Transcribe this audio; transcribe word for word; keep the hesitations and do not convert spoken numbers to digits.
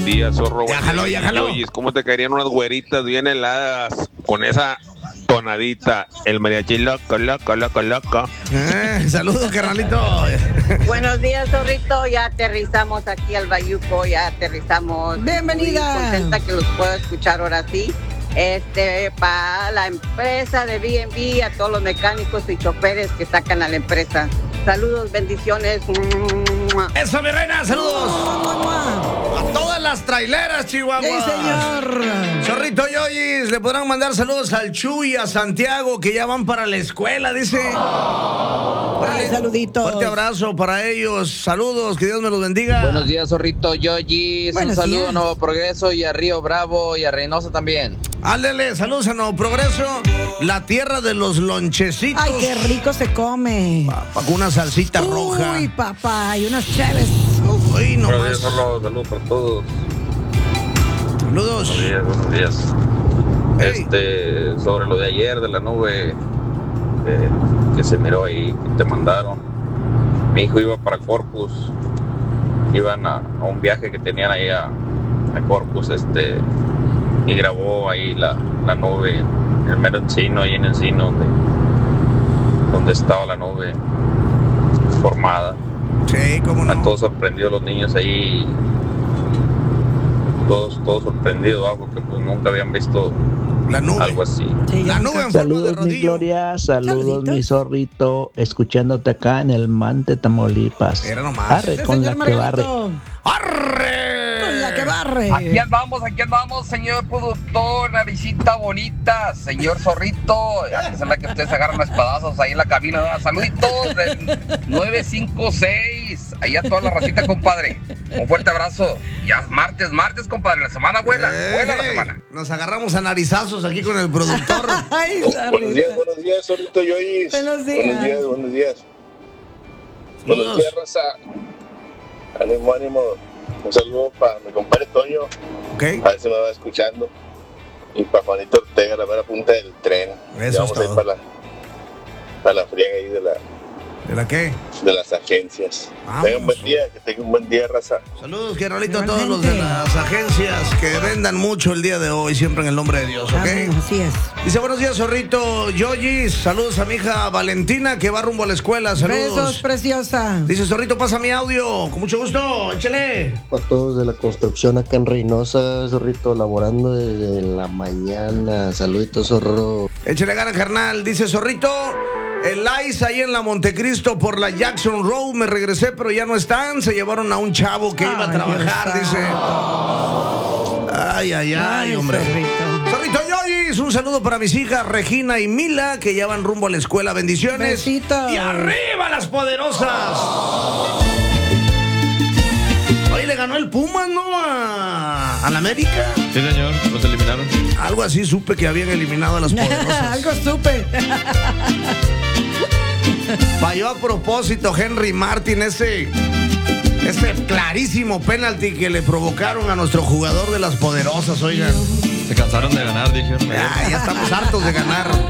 día, zorro. Ya jaló, ya jaló. Oye, ¿cómo te caerían unas güeritas bien heladas con esa tonadita? El mariachi loco, loco, loco, loco. Eh, saludos, carnalito. Buenos días, zorrito. Ya aterrizamos aquí al Bayuco, ya aterrizamos. Bienvenida. Muy contenta que los puedo escuchar ahora sí. Este, para la empresa de B and B, a todos los mecánicos y choferes que sacan a la empresa. Saludos, bendiciones. Eso, mi reina, saludos. A todas las traileras, Chihuahua. Sí, señor. Zorrito Yoyis, le podrán mandar saludos al Chuy y a Santiago, que ya van para la escuela, dice. Ay, saluditos. Fuerte abrazo para ellos. Saludos, que Dios me los bendiga. Buenos días, Zorrito Yoyis. Un Buenos saludo días. a Nuevo Progreso y a Río Bravo y a Reynosa también. Ándele, saludos a Nuevo Progreso, la tierra de los lonchecitos. Ay, qué rico se come. Papá, con una salsita roja. Uy, papá, y unas chaves. Uy, no Buenos más. días, zorro. Saludos para todos. Saludos. Buenos días, buenos días. Ey. Este, sobre lo de ayer de la nube eh, que se miró ahí, que te mandaron. Mi hijo iba para Corpus, iban a, a un viaje que tenían ahí a, a Corpus, este, y grabó ahí la, la nube, el mero encino, ahí en Encino, donde, donde estaba la nube formada. Sí, cómo Están no. todos sorprendidos los niños ahí, todos, todos sorprendidos, algo que pues nunca habían visto La nube. algo así. Sí, La ya nube en forma de Saludos, mi rodillo. Gloria. Saludos, Saluditos. mi zorrito. Escuchándote acá en el Mante, Tamaulipas. Era nomás. Arre Ese con la señor que barre. Margarito. ¡Arre! Con la que barre. Aquí andamos, aquí andamos, señor productor, una visita bonita, señor Zorrito. Ya que es la que ustedes agarran los espadazos ahí en la cabina. ¿verdad? Saluditos del nueve cinco seis. Ahí a toda la racita, compadre. Un fuerte abrazo. Ya es martes, martes, compadre. La semana vuela, vuela la Ey, semana. Nos agarramos a narizazos aquí con el productor. Ay, Buenos días, buenos días, Zorrito Yoyis. Buenos días. Buenos días, buenos días. Buenos días, raza. Ánimo, ánimo. Un saludo para mi compadre Toño, ¿Ok? a ver si me va escuchando. Y para Juanito Ortega, la mera punta del tren. Eso Ya vamos es a ir todo. para la, para la friega ahí de, la, ¿De la qué? de las agencias. Vamos. Tengan un buen día, que tengan un buen día, raza. Saludos, Gerolito, a todos los de las agencias que vendan mucho el día de hoy, siempre en el nombre de Dios, Amén, ¿ok? así es. Dice, buenos días, Zorrito Yoyis. Saludos a mi hija Valentina, que va rumbo a la escuela. Saludos. Besos, preciosa. Dice, Zorrito, pasa mi audio. Con mucho gusto, échale. A todos de la construcción acá en Reynosa, Zorrito, laborando desde la mañana. Saluditos, Zorro. Échale gana, carnal. Dice, Zorrito, el Ice ahí en la Montecristo por la Jackson Road. Me regresé, pero ya no están. Se llevaron a un chavo que iba a Ay, trabajar, Dios dice. Ay, ay, ay, hombre. Zorrito. Zorrito Yoyis, un saludo para mis hijas Regina y Mila, que ya van rumbo a la escuela. Bendiciones. Besitos. Y arriba las poderosas. Hoy le ganó el Pumas, ¿no? A, a la América. Sí, señor, los eliminaron. Algo así supe que habían eliminado a las poderosas. Algo supe. Falló a propósito Henry Martin ese, ese clarísimo penalti que le provocaron a nuestro jugador de las poderosas, oigan. Se cansaron de ganar, dijeron. Ya, ya estamos hartos de ganar.